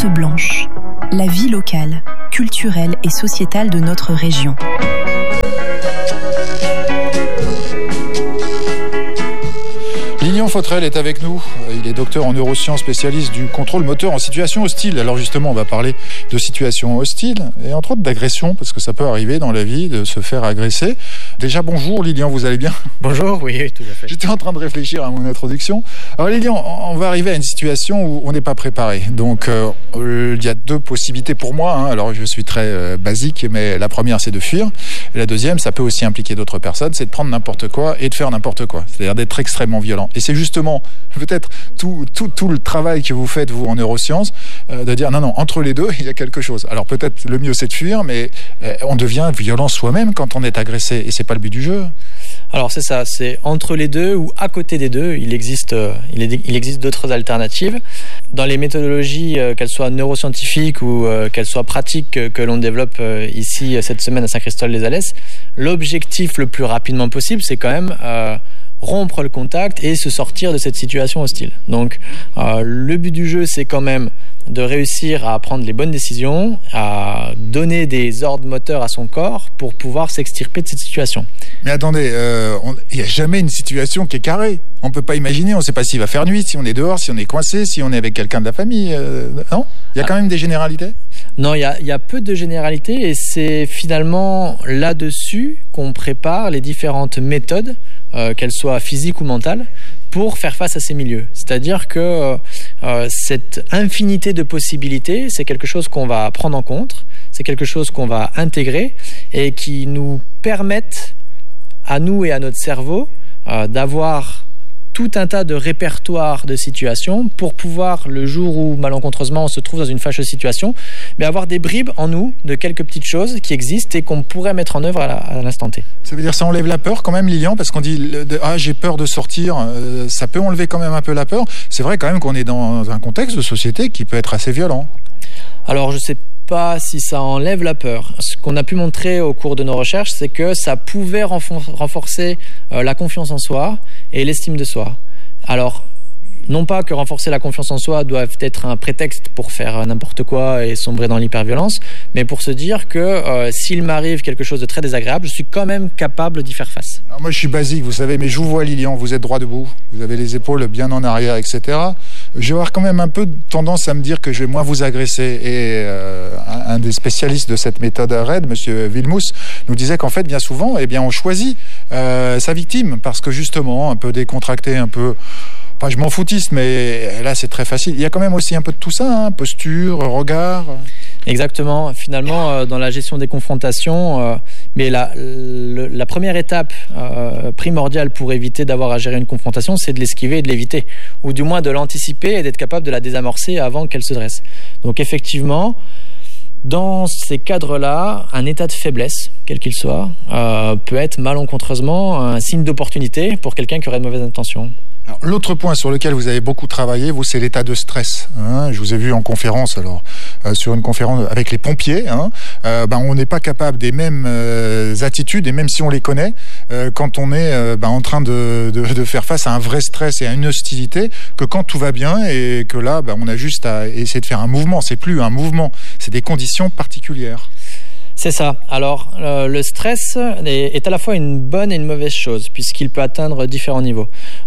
carte blanche, la vie locale, culturelle et sociétale de notre région. Lilian Fautrel est avec nous. Il est docteur en neurosciences, spécialiste du contrôle moteur en situation hostile. Alors justement, on va parler de situation hostile et entre autres d'agression, parce que ça peut arriver dans la vie de se faire agresser. Déjà, bonjour Lilian, vous allez bien ? Bonjour, oui, tout à fait. J'étais en train de réfléchir à mon introduction. Alors Lilian, on va arriver à une situation où on n'est pas préparé. Donc il y a deux possibilités pour moi. Alors je suis très basique, mais la première c'est de fuir. Et la deuxième, ça peut aussi impliquer d'autres personnes, c'est de prendre n'importe quoi et de faire n'importe quoi. C'est-à-dire d'être extrêmement violent. Et c'est justement peut-être tout le travail que vous faites, vous, en neurosciences, de dire non, entre les deux, il y a quelque chose. Alors peut-être le mieux, c'est de fuir, mais on devient violent soi-même quand on est agressé, et c'est pas le but du jeu. Alors c'est ça, c'est entre les deux ou à côté des deux, il existe d'autres alternatives. Dans les méthodologies, qu'elles soient neuroscientifiques ou qu'elles soient pratiques que l'on développe ici cette semaine à Saint-Christol-les-Alès, l'objectif le plus rapidement possible, c'est quand même rompre le contact et se sortir de cette situation hostile. Donc le but du jeu, c'est quand même de réussir à prendre les bonnes décisions, à donner des ordres moteurs à son corps pour pouvoir s'extirper de cette situation. Mais attendez, il n'y a jamais une situation qui est carrée. On ne peut pas imaginer, on ne sait pas s'il va faire nuit, si on est dehors, si on est coincé, si on est avec quelqu'un de la famille. Non ? Il y a quand même des généralités ? Non, il y a peu de généralités et c'est finalement là-dessus qu'on prépare les différentes méthodes, qu'elles soient physiques ou mentales, pour faire face à ces milieux. C'est-à-dire que cette infinité de possibilités, c'est quelque chose qu'on va prendre en compte, c'est quelque chose qu'on va intégrer et qui nous permettent à nous et à notre cerveau d'avoir tout un tas de répertoires de situations pour pouvoir, le jour où malencontreusement on se trouve dans une fâcheuse situation, mais avoir des bribes en nous de quelques petites choses qui existent et qu'on pourrait mettre en œuvre à l'instant T. Ça veut dire que ça enlève la peur quand même, Lilian, parce qu'on dit j'ai peur de sortir, ça peut enlever quand même un peu la peur. C'est vrai quand même qu'on est dans un contexte de société qui peut être assez violent. Alors je sais pas si ça enlève la peur. Ce qu'on a pu montrer au cours de nos recherches, c'est que ça pouvait renforcer la confiance en soi et l'estime de soi. Alors, non pas que renforcer la confiance en soi doive être un prétexte pour faire n'importe quoi et sombrer dans l'hyperviolence, mais pour se dire que s'il m'arrive quelque chose de très désagréable, je suis quand même capable d'y faire face. Alors moi, je suis basique, vous savez, mais je vous vois, Lilian, vous êtes droit debout, vous avez les épaules bien en arrière, etc. Je vais avoir quand même un peu tendance à me dire que je vais moins vous agresser. Et un des spécialistes de cette méthode RAID, M. Villemous, nous disait qu'en fait, bien souvent, on choisit sa victime, parce que justement, un peu décontracté, un peu... Pas je m'en foutiste, mais là c'est très facile. Il y a quand même aussi un peu de tout ça, posture, regard. Exactement. Finalement, dans la gestion des confrontations, mais la première étape primordiale pour éviter d'avoir à gérer une confrontation, c'est de l'esquiver et de l'éviter, ou du moins de l'anticiper et d'être capable de la désamorcer avant qu'elle se dresse. Donc effectivement, dans ces cadres-là, un état de faiblesse, quel qu'il soit, peut être malencontreusement un signe d'opportunité pour quelqu'un qui aurait de mauvaises intentions. Alors, l'autre point sur lequel vous avez beaucoup travaillé, vous, c'est l'état de stress. Je vous ai vu en conférence, sur une conférence avec les pompiers. On n'est pas capable des mêmes attitudes, et même si on les connaît, quand on est en train de faire face à un vrai stress et à une hostilité, que quand tout va bien et que là, on a juste à essayer de faire un mouvement. C'est plus un mouvement, c'est des conditions particulières. C'est ça. Alors, le stress est à la fois une bonne et une mauvaise chose, puisqu'il peut atteindre différents niveaux.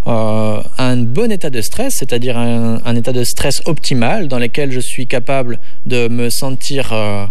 Un bon état de stress, c'est-à-dire un état de stress optimal, dans lequel je suis capable de me sentir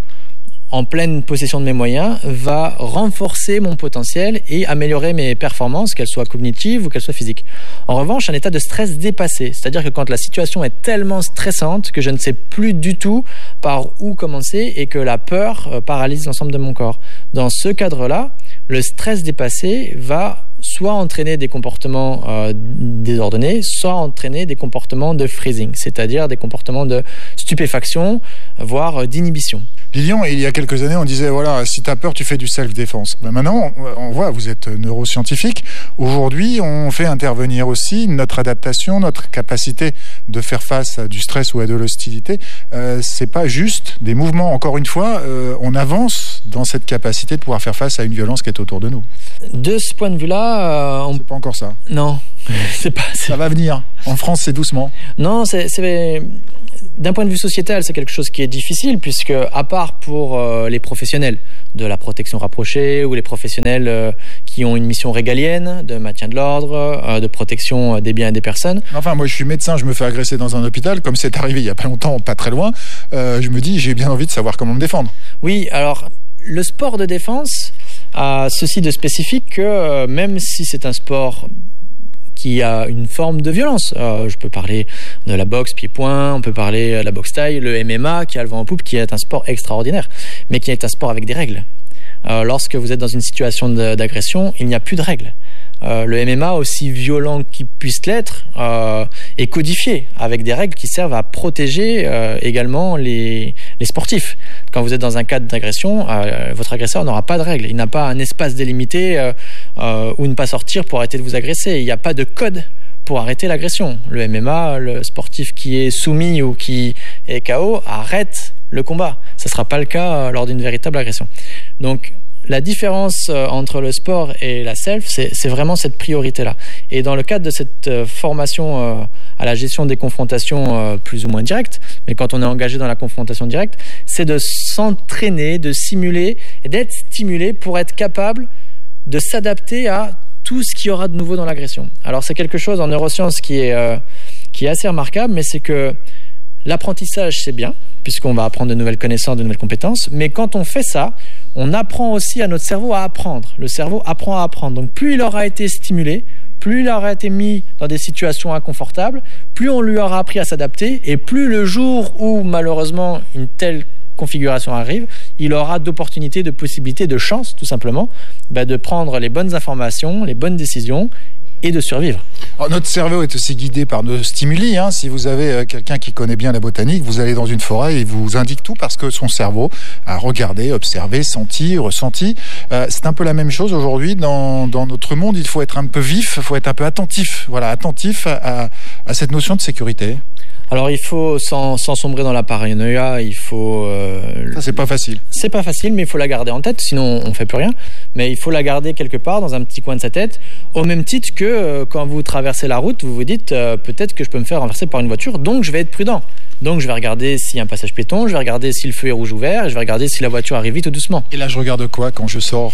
en pleine possession de mes moyens, va renforcer mon potentiel et améliorer mes performances, qu'elles soient cognitives ou qu'elles soient physiques. En revanche, un état de stress dépassé, c'est-à-dire que quand la situation est tellement stressante que je ne sais plus du tout par où commencer et que la peur paralyse l'ensemble de mon corps. Dans ce cadre-là, le stress dépassé va soit entraîner des comportements désordonnés, soit entraîner des comportements de freezing, c'est-à-dire des comportements de stupéfaction, voire d'inhibition. Lilian, il y a quelques années, on disait, voilà, si tu as peur, tu fais du self-défense. Maintenant, on voit, vous êtes neuroscientifique. Aujourd'hui, on fait intervenir aussi notre adaptation, notre capacité de faire face à du stress ou à de l'hostilité. C'est pas juste des mouvements. Encore une fois, on avance dans cette capacité de pouvoir faire face à une violence qui est autour de nous. De ce point de vue-là... C'est pas encore ça. Non. C'est pas... Ça va venir. En France, c'est doucement. Non, d'un point de vue sociétal, c'est quelque chose qui est difficile puisque, à part pour les professionnels de la protection rapprochée ou les professionnels qui ont une mission régalienne de maintien de l'ordre, de protection des biens et des personnes. Enfin, moi, je suis médecin, je me fais agresser dans un hôpital, comme c'est arrivé il y a pas longtemps, pas très loin. Je me dis, j'ai bien envie de savoir comment me défendre. Oui, alors le sport de défense a ceci de spécifique que même si c'est un sport qui a une forme de violence. Je peux parler de la boxe pied-point, on peut parler de la boxe taille, le MMA qui a le vent en poupe, qui est un sport extraordinaire, mais qui est un sport avec des règles. Lorsque vous êtes dans une situation d'agression, il n'y a plus de règles. Le MMA, aussi violent qu'il puisse l'être, est codifié avec des règles qui servent à protéger également les sportifs. Quand vous êtes dans un cadre d'agression, votre agresseur n'aura pas de règles. Il n'a pas un espace délimité où ne pas sortir pour arrêter de vous agresser. Il n'y a pas de code pour arrêter l'agression. Le MMA, le sportif qui est soumis ou qui est KO arrête le combat. Ça ne sera pas le cas lors d'une véritable agression. Donc, la différence entre le sport et la self, c'est vraiment cette priorité-là. Et dans le cadre de cette formation à la gestion des confrontations plus ou moins directes, mais quand on est engagé dans la confrontation directe, c'est de s'entraîner, de simuler et d'être stimulé pour être capable de s'adapter à tout ce qu'il y aura de nouveau dans l'agression. Alors c'est quelque chose en neurosciences qui est assez remarquable, mais c'est que l'apprentissage, c'est bien, puisqu'on va apprendre de nouvelles connaissances, de nouvelles compétences, mais quand on fait ça, on apprend aussi à notre cerveau à apprendre. Le cerveau apprend à apprendre. Donc plus il aura été stimulé, plus il aura été mis dans des situations inconfortables, plus on lui aura appris à s'adapter, et plus le jour où malheureusement une telle configuration arrive, il aura d'opportunités, de possibilités, de chances tout simplement, de prendre les bonnes informations, les bonnes décisions et de survivre. Alors, notre cerveau est aussi guidé par nos stimuli. Si vous avez quelqu'un qui connaît bien la botanique, vous allez dans une forêt et il vous indique tout parce que son cerveau a regardé, observé, senti, ressenti. C'est un peu la même chose aujourd'hui dans notre monde. Il faut être un peu vif, il faut être un peu attentif. Voilà, attentif à cette notion de sécurité. Alors il faut, sans sombrer dans la paranoïa, il faut... Ça, c'est pas facile. C'est pas facile, mais il faut la garder en tête, sinon on fait plus rien. Mais il faut la garder quelque part, dans un petit coin de sa tête, au même titre que quand vous traversez la route, vous vous dites peut-être que je peux me faire renverser par une voiture, donc je vais être prudent. Donc je vais regarder s'il y a un passage piéton, je vais regarder si le feu est rouge ou vert, et je vais regarder si la voiture arrive vite ou doucement. Et là, je regarde quoi quand je sors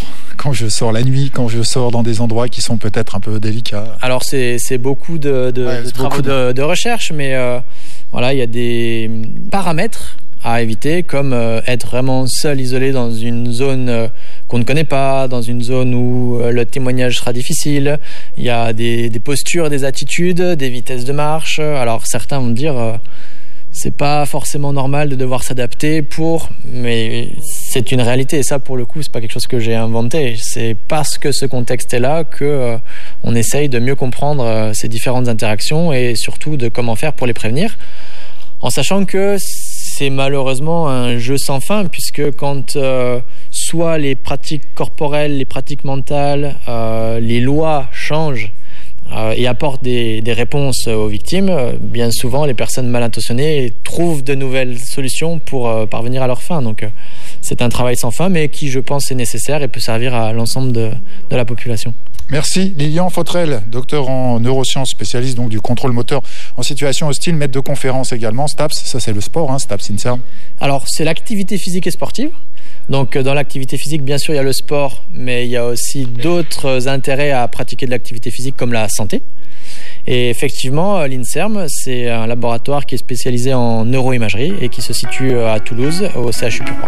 la nuit, quand je sors dans des endroits qui sont peut-être un peu délicats? Alors c'est beaucoup de travaux de recherche, mais voilà, il y a des paramètres à éviter, comme être vraiment seul, isolé dans une zone qu'on ne connaît pas, dans une zone où le témoignage sera difficile. Il y a des postures, des attitudes, des vitesses de marche. Alors certains vont dire c'est pas forcément normal de devoir s'adapter mais c'est une réalité, et ça pour le coup c'est pas quelque chose que j'ai inventé. C'est parce que ce contexte est là que on essaye de mieux comprendre ces différentes interactions et surtout de comment faire pour les prévenir, en sachant que c'est malheureusement un jeu sans fin, puisque quand soit les pratiques corporelles, les pratiques mentales, les lois changent et apportent des réponses aux victimes, bien souvent les personnes mal intentionnées trouvent de nouvelles solutions pour parvenir à leur fin. Donc c'est un travail sans fin, mais qui, je pense, est nécessaire et peut servir à l'ensemble de la population. Merci Lilian Fautrel, docteur en neurosciences, spécialiste donc du contrôle moteur en situation hostile, maître de conférence également. STAPS, ça c'est le sport, STAPS INSERM. Alors c'est l'activité physique et sportive. Donc dans l'activité physique, bien sûr, il y a le sport, mais il y a aussi d'autres intérêts à pratiquer de l'activité physique comme la santé. Et effectivement, l'INSERM, c'est un laboratoire qui est spécialisé en neuroimagerie et qui se situe à Toulouse, au CHU Purpan.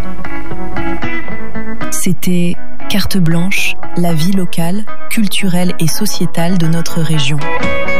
C'était Carte Blanche, la vie locale, culturelle et sociétale de notre région.